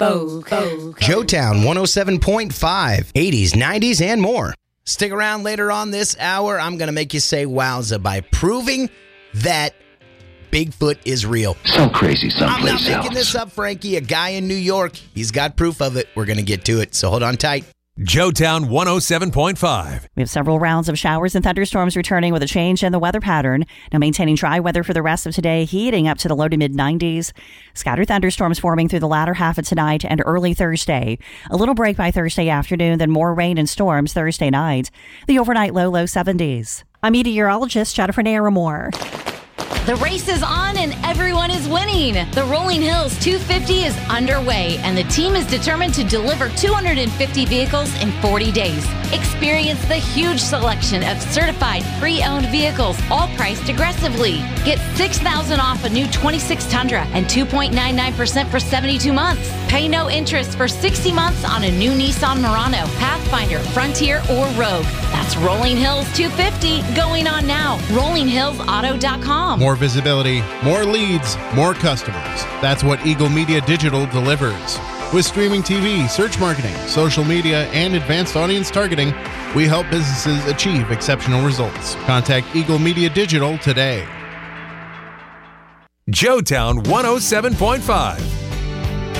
Joetown 107.5, 80s, 90s, and more. Stick around later on this hour. I'm going to make you say wowza by proving that Bigfoot is real. So crazy someplace else. I'm not making this up, Frankie. A guy in New York. He's got proof of it. We're going to get to it, so hold on tight. Joetown 107.5. We have several rounds of showers and thunderstorms returning with a change in the weather pattern. Now maintaining dry weather for the rest of today, heating up to the low to mid 90s. Scattered thunderstorms forming through the latter half of tonight and early Thursday. A little break by Thursday afternoon, then more rain and storms Thursday night. The overnight low 70s. I'm meteorologist Jennifer Naramore. The race is on and everyone is winning. The Rolling Hills 250 is underway and the team is determined to deliver 250 vehicles in 40 days. Experience the huge selection of certified pre-owned vehicles, all priced aggressively. Get $6,000 off a new 26 Tundra and 2.99% for 72 months. Pay no interest for 60 months on a new Nissan Murano, Pathfinder, Frontier, or Rogue. That's Rolling Hills 250 going on now. RollingHillsAuto.com. More visibility, more leads, more customers. That's what Eagle Media Digital delivers. With streaming TV, search marketing, social media, and advanced audience targeting, we help businesses achieve exceptional results. Contact Eagle Media Digital today. Joetown 107.5.